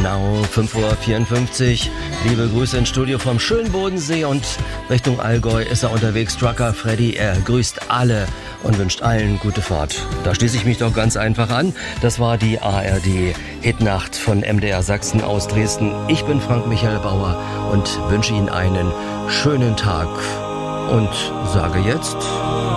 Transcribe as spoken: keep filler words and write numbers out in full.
Genau, fünf Uhr vierundfünfzig. Liebe Grüße ins Studio vom schönen Bodensee und Richtung Allgäu ist er unterwegs. Trucker Freddy, er grüßt alle und wünscht allen gute Fahrt. Da schließe ich mich doch ganz einfach an. Das war die A R D-Hitnacht von M D R Sachsen aus Dresden. Ich bin Frank Michael Bauer und wünsche Ihnen einen schönen Tag und sage jetzt